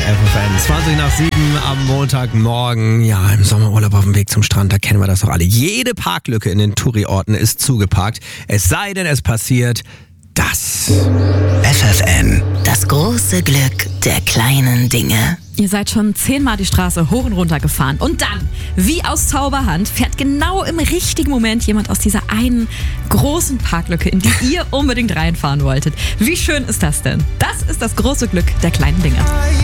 FFN. 20 nach 7 am Montagmorgen. Ja, im Sommerurlaub auf dem Weg zum Strand, da kennen wir das doch alle. Jede Parklücke in den Touri-Orten ist zugeparkt. Es sei denn, es passiert das. FFN. Das große Glück der kleinen Dinge. Ihr seid schon 10-mal die Straße hoch und runter gefahren. Und dann, wie aus Zauberhand, fährt genau im richtigen Moment jemand aus dieser einen großen Parklücke, in die ihr unbedingt reinfahren wolltet. Wie schön ist das denn? Das ist das große Glück der kleinen Dinge.